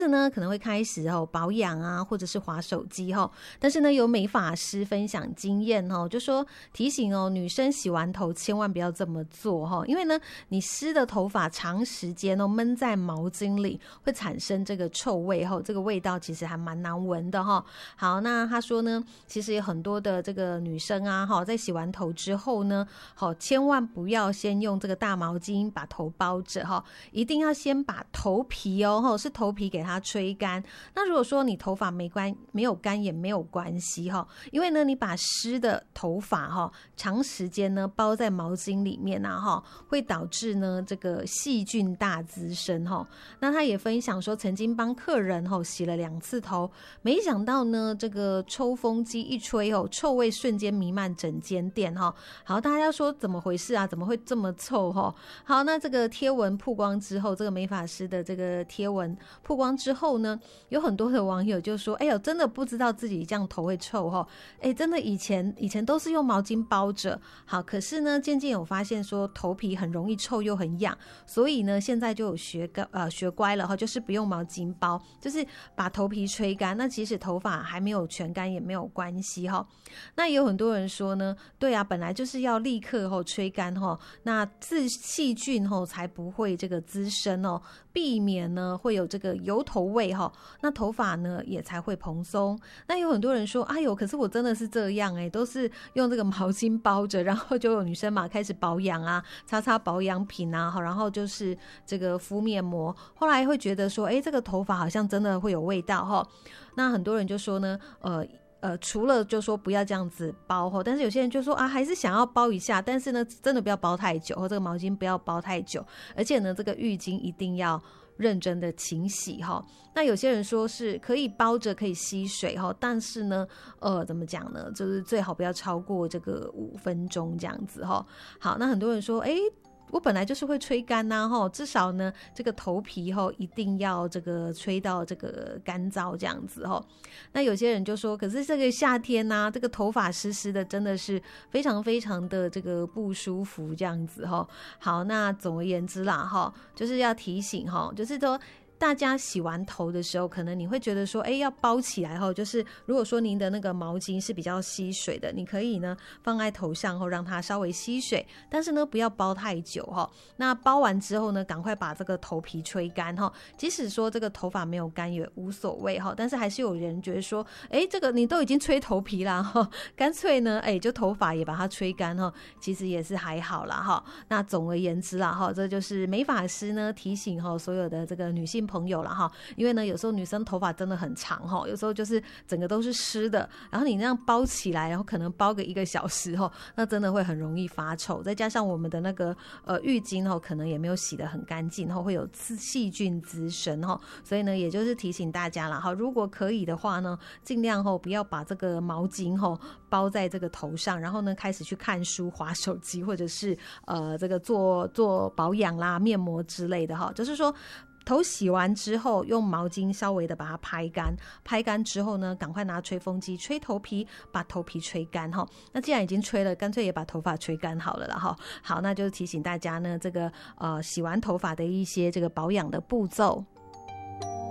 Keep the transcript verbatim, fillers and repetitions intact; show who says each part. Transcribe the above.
Speaker 1: 这呢可能会开始哦保养啊，或者是滑手机哦。但是呢，有美发师分享经验哦，就说提醒哦，女生洗完头千万不要这么做哈、哦，因为呢，你湿的头发长时间哦闷在毛巾里，会产生这个臭味哈、哦，这个味道其实还蛮难闻的哈、哦。好，那他说呢，其实有很多的这个女生啊哈、哦，在洗完头之后呢，好、哦，千万不要先用这个大毛巾把头包着哈、哦，一定要先把头皮哦，哈、哦，是头皮给它吹干。那如果说你头发没干没有干也没有关系哈，因为呢你把湿的头发哈长时间呢包在毛巾里面啊哈，会导致呢这个细菌大滋生哈。那他也分享说，曾经帮客人哈洗了两次头，没想到呢这个抽风机一吹哦，臭味瞬间弥漫整间店哈。好，大家说怎么回事啊？怎么会这么臭哈？好，那这个贴文曝光之后，这个美发师的这个贴文曝光之后呢，有很多的网友就说：“哎呦，真的不知道自己这样头会臭哈！哎，真的以前以前都是用毛巾包着，好，可是呢，渐渐有发现说头皮很容易臭又很痒，所以呢，现在就有学个呃学乖了哈，就是不用毛巾包，就是把头皮吹干。那即使头发还没有全干也没有关系哈。那也有很多人说呢，对啊，本来就是要立刻哈吹干哈，那自细菌哈才不会这个滋生哦，避免呢会有这个油头味哈。”那头发呢也才会蓬松。那有很多人说，哎呦，可是我真的是这样哎、欸，都是用这个毛巾包着，然后就有女生嘛开始保养啊，擦擦保养品啊，然后就是这个敷面膜，后来会觉得说，哎，这个头发好像真的会有味道哈。那很多人就说呢，呃。呃，除了就说不要这样子包吼，但是有些人就说啊，还是想要包一下，但是呢，真的不要包太久，或这个毛巾不要包太久，而且呢，这个浴巾一定要认真的清洗哈。那有些人说是可以包着可以吸水哈，但是呢，呃，怎么讲呢？就是最好不要超过这个五分钟这样子哈。好，那很多人说，哎。我本来就是会吹干呐、啊，至少呢，这个头皮吼一定要这个吹到这个干燥这样子吼。那有些人就说，可是这个夏天呐、啊，这个头发湿湿的，真的是非常非常的这个不舒服这样子吼。好，那总而言之啦哈，就是要提醒哈，就是说。大家洗完头的时候，可能你会觉得说，哎，要包起来后，就是如果说您的那个毛巾是比较吸水的，你可以呢放在头上后让它稍微吸水，但是呢不要包太久哈。那包完之后呢，赶快把这个头皮吹干哈。即使说这个头发没有干也无所谓哈，但是还是有人觉得说，哎，这个你都已经吹头皮啦哈，干脆呢，哎，就头发也把它吹干哈，其实也是还好啦哈。那总而言之啦哈，这就是美发师呢提醒哈所有的这个女性朋友了哈，因为呢有时候女生头发真的很长哈，有时候就是整个都是湿的，然后你那样包起来，然后可能包个一个小时哈，那真的会很容易发臭，再加上我们的那个呃浴巾哈，可能也没有洗得很干净，然后会有细菌滋生哈，所以呢也就是提醒大家啦哈，如果可以的话呢，尽量哈不要把这个毛巾哈包在这个头上，然后呢开始去看书、滑手机，或者是呃这个做做保养啦、面膜之类的哈，就是说。头洗完之后，用毛巾稍微的把它拍干，拍干之后呢，赶快拿吹风机吹头皮，把头皮吹干哈。那既然已经吹了，干脆也把头发吹干好了啦哈。好，那就提醒大家呢，这个呃洗完头发的一些这个保养的步骤。